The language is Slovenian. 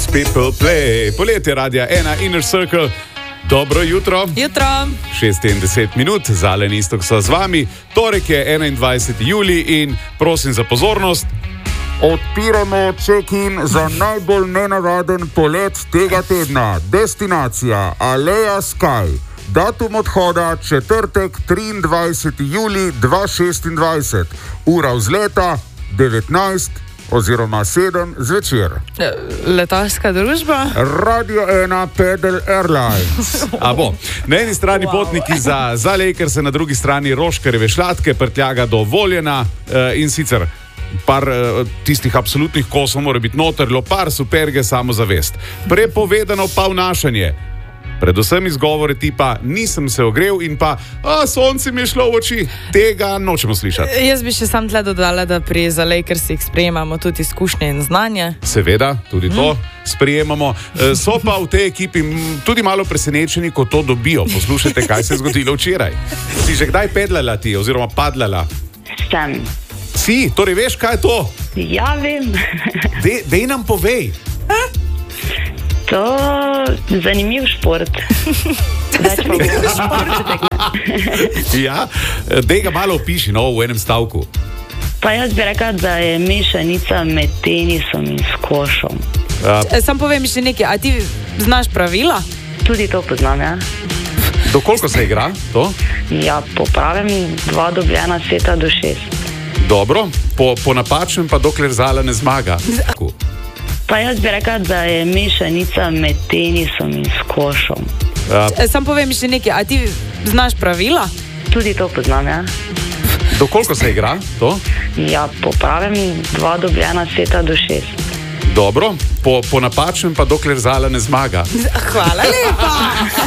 People play. Poletje Radia 1 Inner Circle. Dobro jutro. Jutro. 6:10 minut, Zalen Istok so z vami. Torek je 21. julij in prosim za pozornost. Odpiramo check-in za najbolj nenavaden polet tega tedna. Destinacija Aleja Sky. Datum odhoda četrtek 23. julij 2026. Ura vzleta 19 oziroma 7 zvečer. Letalska družba? Radio 1 Pedal Airlines. Na eni strani potniki za Lakers, na drugi strani Roškarjeve šlatke, prtljaga dovoljena in sicer par tistih absolutnih kosov mora biti noter, par superge, samozavest. Prepovedano pa vnašanje. Predvsem izgovore tipa nisem se ogrel in pa sonce mi je šlo v oči. Tega nočemo slišati. Jaz bi še sam tle dodala, da pri za Lakersih sprejemamo tudi izkušnje in znanje. Seveda, tudi to sprejemamo. So pa v tej ekipi tudi malo presenečeni, ko to dobijo. Poslušajte, kaj se je zgodilo včeraj. Si že kdaj pedlala ti oziroma padlala? Sem. Si, torej veš, kaj je to? Ja, vem. Dej nam povej. To je zanimiv šport. Več pa bo šport. Ja, dej ga malo opiši, v enem stavku. Pa jaz bi rekla, da je mešanica med tenisom in skošom. Sam povem še nekaj, a ti znaš pravila? Tudi to poznam, ja. Do koliko se igra to? Ja, popravim 2 dobljena seta do 6. Dobro, po napačnem pa dokler Zala ne zmaga. Pa jaz bi rekla, da je mešanica med tenisom in skošom. Sam povem še nekaj, a ti znaš pravila? Tudi to poznam, ja. Do koliko se igra to? Ja, popravim 2 dobljena seta do 6. Dobro, po napačnem pa dokler Zala ne zmaga. Hvala lepa.